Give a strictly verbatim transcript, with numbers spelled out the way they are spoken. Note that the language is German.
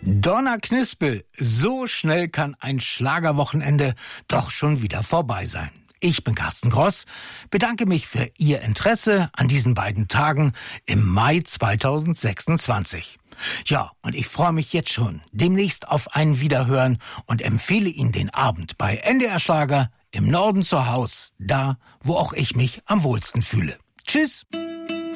Donnerknispel, so schnell kann ein Schlagerwochenende doch schon wieder vorbei sein. Ich bin Carsten Gross, bedanke mich für Ihr Interesse an diesen beiden Tagen im Mai zweitausendsechsundzwanzig. Ja, und ich freue mich jetzt schon demnächst auf ein Wiederhören und empfehle Ihnen den Abend bei N D R Schlager im Norden zu Haus, da, wo auch ich mich am wohlsten fühle. Tschüss!